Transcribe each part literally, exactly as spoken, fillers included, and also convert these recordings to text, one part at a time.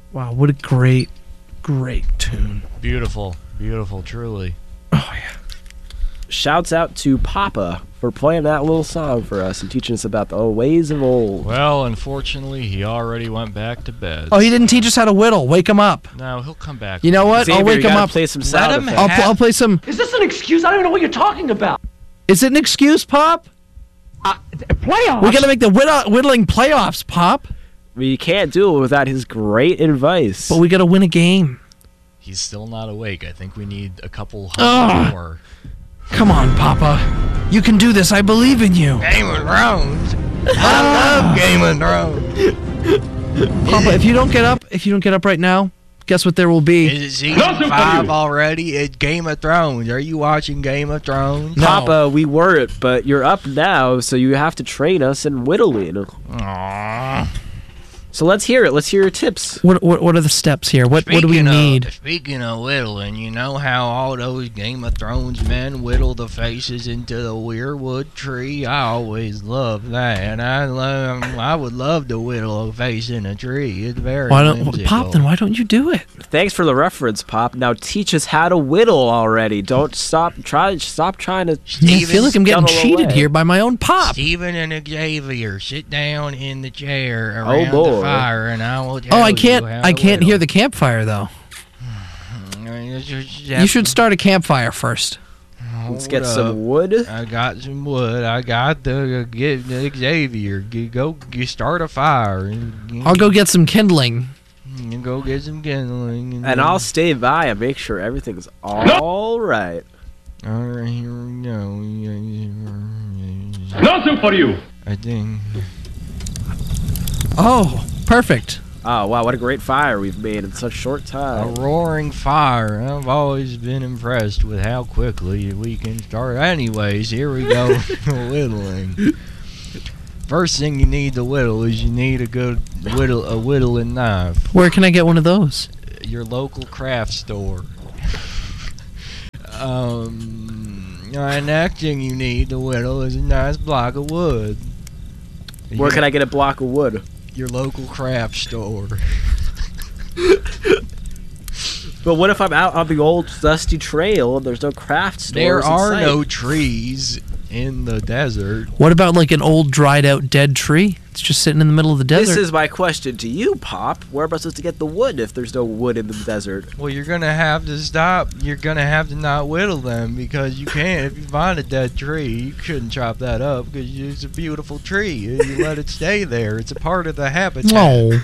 Wow, what a great, great tune. Beautiful, beautiful, truly. Oh, yeah. Shouts out to Papa for playing that little song for us and teaching us about the ways of old. Well, unfortunately, he already went back to bed. Oh, he didn't teach us how to whittle. Wake him up. No, he'll come back. You know what? Xavier, I'll wake you him gotta up. Play some sound Let him effects. I'll, pl- I'll play some. Is this an excuse? I don't even know what you're talking about. Is it an excuse, Pop? Uh, playoffs? We gotta make the whitt- whittling playoffs, Pop. We can't do it without his great advice. But we gotta win a game. He's still not awake. I think we need a couple Ugh. more. Come on, Papa. You can do this. I believe in you. Game of Thrones. I love Game of Thrones. Papa, if you don't get up, if you don't get up right now, guess what there will be? Is it season five already? It's Game of Thrones. Are you watching Game of Thrones? No. Papa, we weren't, but you're up now, so you have to train us in whittling. Aww. So let's hear it. Let's hear your tips. What what what are the steps here? What what do we Speaking of- need? Speaking of whittling, you know how all those Game of Thrones men whittle the faces into the weirwood tree? I always love that. I love. I would love to whittle a face in a tree. It's very Why don't whimsical. Pop? Then why don't you do it? Thanks for the reference, Pop. Now teach us how to whittle already. Don't stop. Try. Stop trying to. Yeah, I feel like I'm getting scuttle cheated away. here by my own Pop. Stephen and Xavier, sit down in the chair Oh, around boy. the fire, and I will tell Oh, I can't. you how I to can't hear whittle. the campfire though. You should start a campfire first. Let's get Hold some up. wood. I got some wood. I got the get Xavier. Get, go get, start a fire. I'll go get some kindling. And go get some kindling. And I'll stay by and make sure everything's all right. All right, here we go. Nothing for you. I think. Oh, perfect. Oh, wow, what a great fire we've made in such short A time. roaring fire. I've always been impressed with how quickly we can start. Anyways, here we go. Whittling. First thing you need to whittle is you need a good whittle, a whittling knife. Where can I get one of those? Your local craft store. um, and next thing you need to whittle is a nice block of wood. Where can I get a block of wood? Your local craft store. But what if I'm out on the old dusty trail and there's no craft stores There in are sight? no trees in the desert. What about like an old dried out dead tree? It's just sitting in the middle of the desert. This is my question to you, Pop. Where am I supposed to get the wood if there's no wood in the desert? Well, you're gonna have to stop. You're gonna have to not whittle them because you can't. If you find a dead tree, you shouldn't chop that up because it's a beautiful tree. You let it stay there. It's a part of the habitat. No.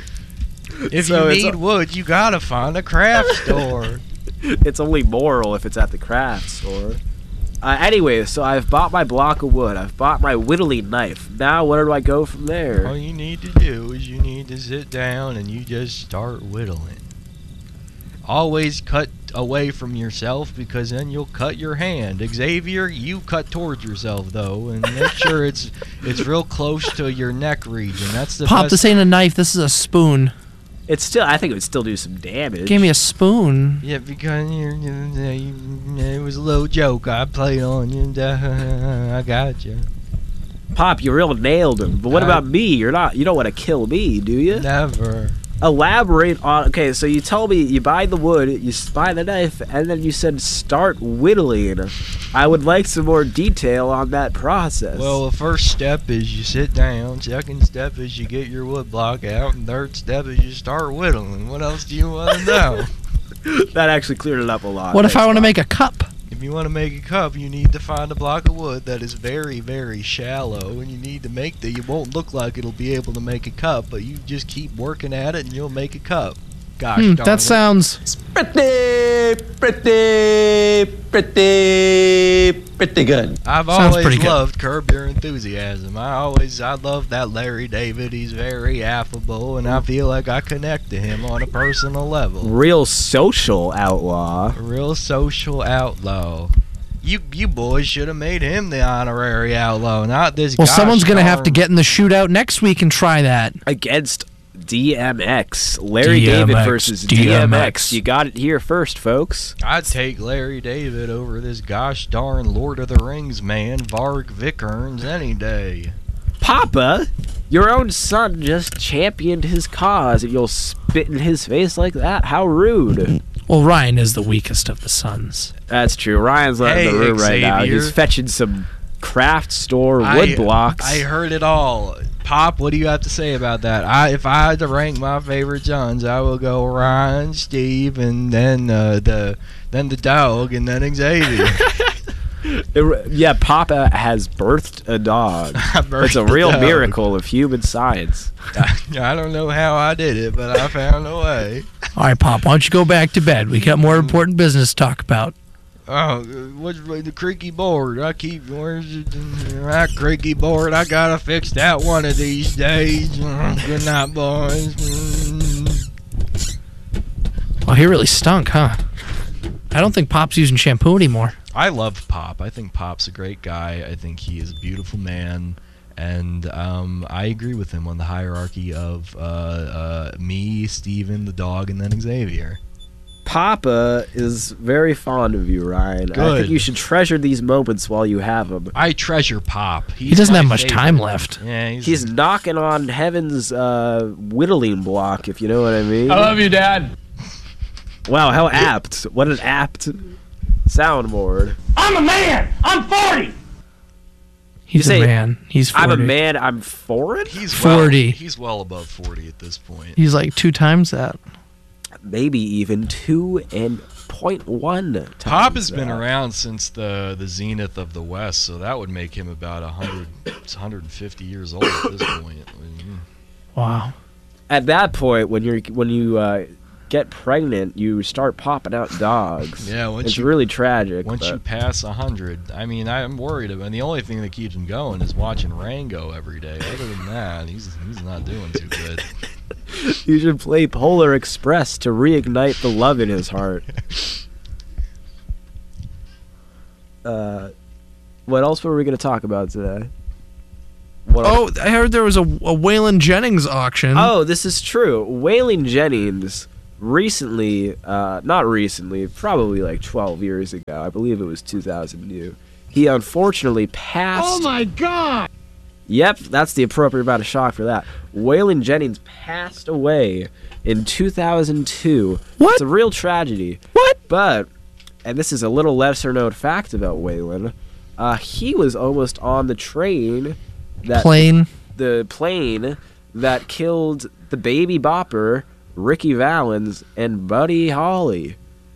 If So you it's need a- wood, you gotta find a craft store. It's only moral if it's at the craft store. Uh, anyway, so I've bought my block of wood. I've bought my whittling knife. Now where do I go from there? All you need to do is you need to sit down and you just start whittling. Always cut away from yourself because then you'll cut your hand. Xavier, you cut towards yourself though, and make sure it's it's real close to your neck region. That's the Pop, best. this ain't a knife. This is a spoon. It's still. I think it would still do some damage. Give me a spoon. Yeah, because you're, you, you, it was a little joke I played on you. I got you. Pop, you real nailed him. But what I- about me? You're not. You don't want to kill me, do you? Never. Elaborate on. Okay, so you tell me you buy the wood, you s- buy the knife, and then you said start whittling. I would like some more detail on that process. Well, the first step is you sit down. Second step is you get your wood block out. And third step is you start whittling. What else do you want to know? that actually cleared it up a lot. What if I Thanks, want to Pop. make a cup? If you want to make a cup, you need to find a block of wood that is very, very shallow, and you need to make that. It won't look like it'll be able to make a cup, but you just keep working at it, and you'll make a cup. Gosh Hmm, darn that it. sounds. Pretty, pretty, pretty, pretty good. I've Sounds always pretty good. loved Curb Your Enthusiasm. I always, I love that Larry David. He's very affable, and I feel like I connect to him on a personal level. Real social outlaw. A real social outlaw. You, you boys should have made him the honorary outlaw, not this. Well, gosh someone's gonna have to darn- get in the shootout next week and try that. Against D M X. Larry D M X, David versus D D M M X. X. You got it here first, folks. I'd take Larry David over this gosh darn Lord of the Rings man, Varg Vikernes, any day. Papa, your own son just championed his cause, and you'll spit in his face like that? How rude. Well, Ryan is the weakest of the sons. That's true. Ryan's not in Hey, the room right now. Xavier. He's fetching some craft store wood I, blocks. I heard it all. Pop, what do you have to say about that? I, if I had to rank my favorite sons, I will go Ryan, Steve, and then uh, the then the dog, and then Xavier. It- yeah, Papa has birthed a dog. Birthed It's a a real dog. miracle of human science. I don't know how I did it, but I found a way. All right, Pop, why don't you go back to bed? We got more important business to talk about. Oh, what's the creaky board? I keep where's it? That creaky board. I gotta fix that one of these days. Good night, boys. Oh, he really stunk, huh? I don't think Pop's using shampoo anymore. I love Pop. I think Pop's a great guy. I think he is a beautiful man, and um, I agree with him on the hierarchy of uh, uh, me, Steven, the dog, and then Xavier. Papa is very fond of you, Ryan. I Good. think you should treasure these moments while you have them. I treasure Pop. He's He doesn't my have much favorite. time left. Yeah, he's, He's knocking on heaven's uh, whittling block, if you know what I mean. I love you, Dad. Wow, how apt. What an apt soundboard. I'm a man. I'm forty. He's You a say, man. He's forty. I'm a man, I'm foreign? he's forty. Well, he's well above forty at this point. He's like two times that. Maybe even two and point one times Pop has been that. around since the the zenith of the West, so that would make him about one hundred, one hundred fifty years old at this point. Wow. At that point, when you're when you uh, get pregnant, you start popping out dogs. Yeah, once it's you- really tragic. Once but- you pass one hundred, I mean, I'm worried about. And the only thing that keeps him going is watching Rango every day. Other than that, he's he's not doing too good. You should play Polar Express to reignite the love in his heart. uh, what else were we going to talk about today? What else? Oh, I heard there was a, a Waylon Jennings auction. Oh, this is true. Waylon Jennings recently, uh, not recently, probably like twelve years ago, I believe it was two thousand two, he unfortunately passed. Oh my God. Yep, that's the appropriate amount of shock for that. Waylon Jennings passed away in two thousand two. What? It's a real tragedy. What? But, and this is a little lesser known fact about Waylon, uh, he was almost on the train that Plane. the plane that killed the baby bopper, Ricky Valens, and Buddy Holly.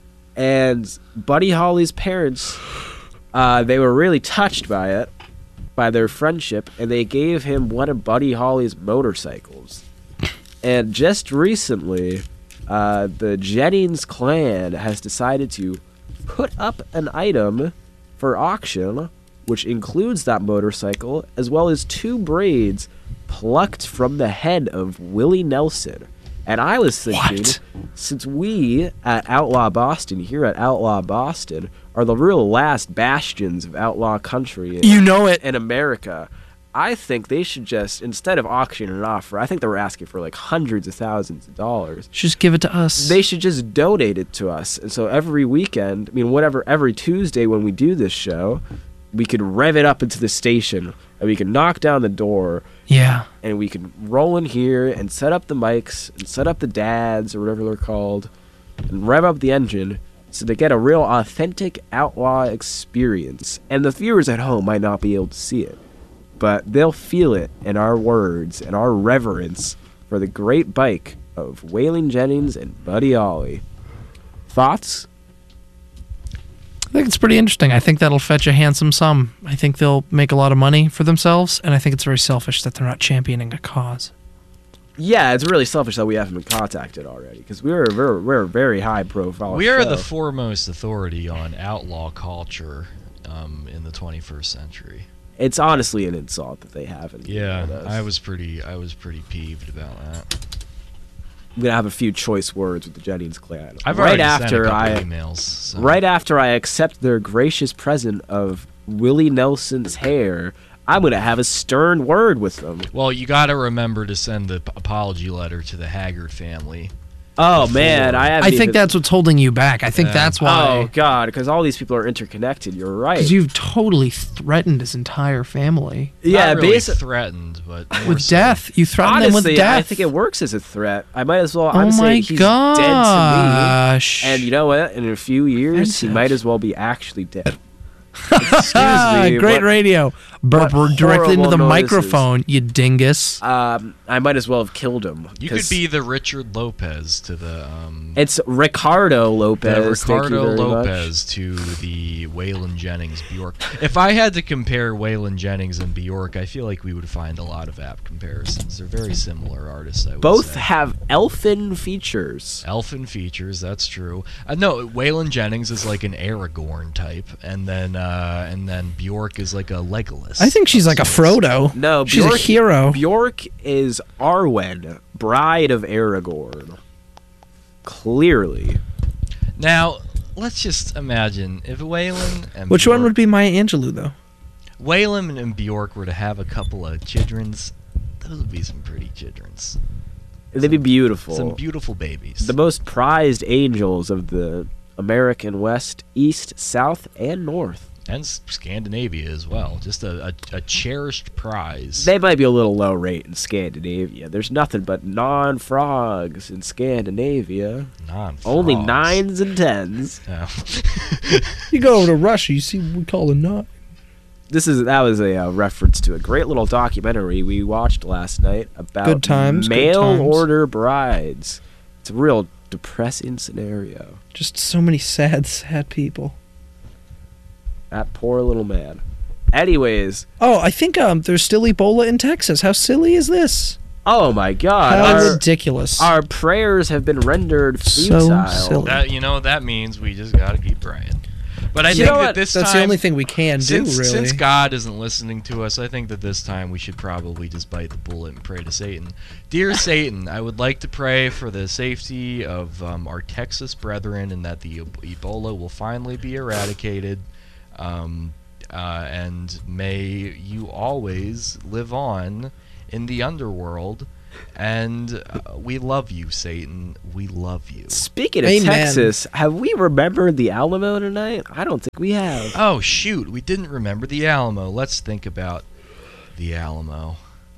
And Buddy Holly's parents, uh, they were really touched by it, by their friendship, and they gave him one of Buddy Holly's motorcycles. And just recently, uh, the Jennings clan has decided to put up an item for auction, which includes that motorcycle, as well as two braids plucked from the head of Willie Nelson. And I was thinking, What? since we at Outlaw Boston, here at Outlaw Boston, are the real last bastions of outlaw country in, You know it. in America, I think they should just, instead of auctioning it off for, I think they were asking for like hundreds of thousands of dollars, Just give it to us. they should just donate it to us. And so every weekend, I mean, whatever, every Tuesday when we do this show, we could rev it up into the station and we can knock down the door yeah. and we can roll in here and set up the mics and set up the dads or whatever they're called and rev up the engine so they get a real authentic outlaw experience. And the viewers at home might not be able to see it, but they'll feel it in our words and our reverence for the great bike of Waylon Jennings and Buddy Holly. Thoughts? I think it's pretty interesting. I think that'll fetch a handsome sum. I think they'll make a lot of money for themselves, and I think it's very selfish that they're not championing a cause. Yeah, it's really selfish that we haven't been contacted already because we're a very, we're a very high profile. We are show. the foremost authority on outlaw culture um, in the twenty-first century. It's honestly an insult that they haven't. Yeah, emailed us. I was pretty, I was pretty peeved about that. I'm gonna have a few choice words with the Jennings clan. I've right already after sent a couple I, emails. So. right after I accept their gracious present of Willie Nelson's hair, I'm gonna have a stern word with them. Well, you got to remember to send the p- apology letter to the Haggard family. Oh man, I haven't I think even- that's what's holding you back. I think Yeah. that's Oh why. god, because all these people are interconnected. You're right. Because you've totally threatened his entire family yeah, Not really basi- threatened, but more with so. death. You threatened them with honestly, death. I think it works as a threat. I might as well. Oh I'm my saying he's gosh! dead to me. And you know what? In a few years, he Offensive. might as well be actually dead. Excuse Ah, me. great but, radio. Burp what directly into the horrible noises. microphone, you dingus. Um, I might as well have killed him. You 'cause could be the Richard Lopez to the um, It's Ricardo Lopez. the thank you Ricardo very much. Lopez to the Waylon Jennings Bjork. If I had to compare Waylon Jennings and Bjork, I feel like we would find a lot of apt comparisons. They're very similar artists. I would Both say. have elfin features. Elfin features, that's true. Uh, no, Waylon Jennings is like an Aragorn type, and then uh, and then Bjork is like a Legolas. I think she's like a Frodo. No, she's Bjork, a hero. Bjork is Arwen, bride of Aragorn. Clearly. Now, let's just imagine if Waylon and Which Bjork, one would be Maya Angelou, though? Waylon and Bjork were to have a couple of childrens, those would be some pretty childrens. They'd be beautiful. Some beautiful babies. The most prized angels of the American West, East, South, and North. and S- Scandinavia as well. Just a, a, a cherished prize. They might be a little low rate in Scandinavia. There's nothing but non-frogs in Scandinavia. Non Only nines and tens. No. You go over to Russia, you see what we call a nut. This is that was a uh, reference to a great little documentary we watched last night about Good times, good mail times. order brides. It's a real depressing scenario. Just so many sad, sad people. That poor little man. Anyways, Oh, I think um, there's still Ebola in Texas. How silly is this? oh my God, How our, ridiculous. our prayers have been rendered So futile. silly. That you know that means we just gotta keep praying. But I You think know that what? this That's time, the only thing we can do, since, really. since God isn't listening to us, I think that this time we should probably just bite the bullet and pray to Satan. Dear Satan, I would like to pray for the safety of um, our Texas brethren and that the Eb- Ebola will finally be eradicated. Um, uh, and may you always live on in the underworld. And uh, we love you, Satan. We love you. Speaking of Amen. Texas, have we remembered the Alamo tonight? I don't think we have. Oh, shoot. We didn't remember the Alamo. Let's think about the Alamo.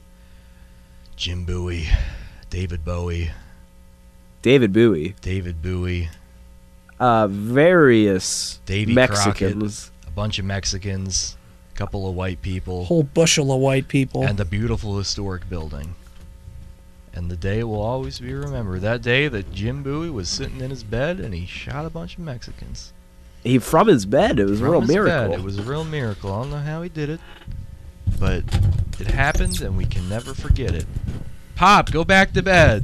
Jim Bowie, David Bowie, David Bowie, David Bowie, uh, various Davy Mexicans. a bunch of Mexicans, a couple of white people, Whole bushel of white people. and a beautiful historic building. And the day will always be remembered. That day that Jim Bowie was sitting in his bed and he shot a bunch of Mexicans. He from his bed. It was a From real his miracle. bed. It was a real miracle. I don't know how he did it, but it happened, and we can never forget it. Pop, go back to bed.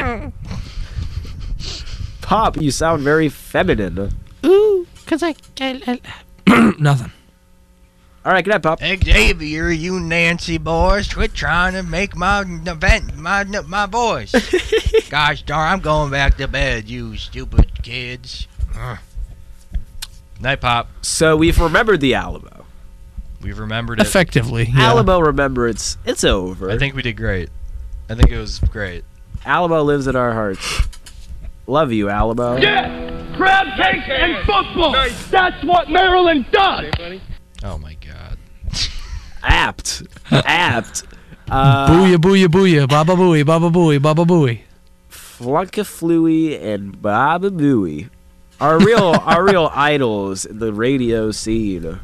Pop, you sound very feminine. Ooh, because I... I, I Nothing. All right, good night, Pop. Xavier, you Nancy boys, quit trying to make my vent my my voice. Gosh darn, I'm going back to bed, you stupid kids. Ugh. Night, Pop. So we've remembered the Alamo. We've remembered it. Effectively, yeah. Alamo remembrance. It's over. I think we did great. I think it was great. Alamo lives in our hearts. Love you, Alamo. Yeah, crab cakes and football. That's what Maryland does. Oh my God. Apt. Apt. Uh, Booyah, booyah, booyah, baba booey, baba booey, baba booey. Flunkaflooey and Baba Booey. Our real, our real idols in the radio scene.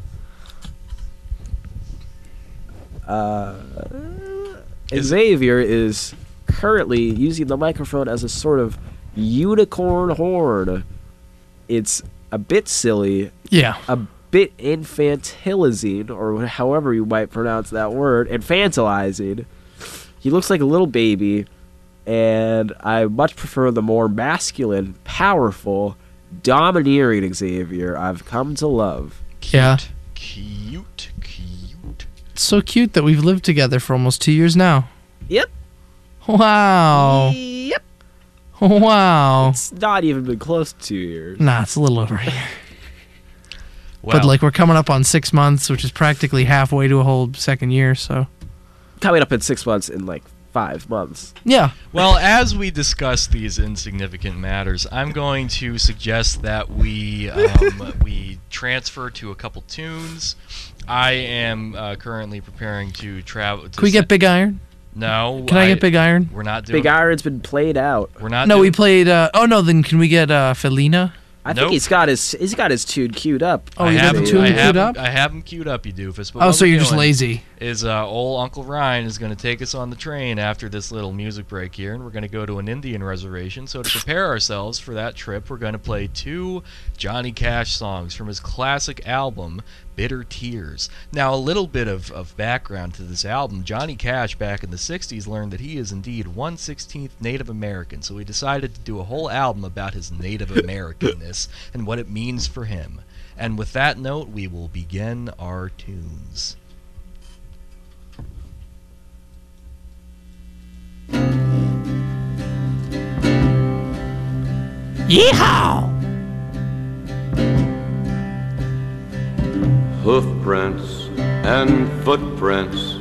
Uh, Xavier is currently using the microphone as a sort of unicorn horn. It's a bit silly, Yeah. a bit infantilizing, or however you might pronounce that word, infantilizing. He looks like a little baby, and I much prefer the more masculine, powerful, domineering Xavier I've come to love. Yeah. Cute, cute. It's so cute that we've lived together for almost two years now. Yep. Wow. Yep. Wow. It's not even been close to two years. Nah, it's a little over here. Well, But like we're coming up on six months, which is practically halfway to a whole second year. So Coming up in six months in like five months. Yeah. Well, as we discuss these insignificant matters, I'm going to suggest that we um, we transfer to a couple tunes. I am uh, currently preparing to travel. Can we get Big Iron? No. Can I, get Big Iron? We're not doing. Big Iron's been played out. We're not. No, doing, we played. Uh, oh no, then can we get uh, Felina? I Nope. think he's got his he's got his tune queued up. Oh, I you got have the him- tune I queued have him- up? I have him queued up, you doofus. But Oh, what so we're you're just doing lazy. Is uh, old Uncle Ryan is going to take us on the train after this little music break here, and we're going to go to an Indian reservation. So to prepare ourselves for that trip, we're going to play two Johnny Cash songs from his classic album, Bitter Tears. Now, a little bit of, of background to this album. Johnny Cash, back in the sixties, learned that he is indeed one sixteenth Native American, so he decided to do a whole album about his Native Americanness and what it means for him. And with that note, we will begin our tunes. Yeehaw! Hoof prints and footprints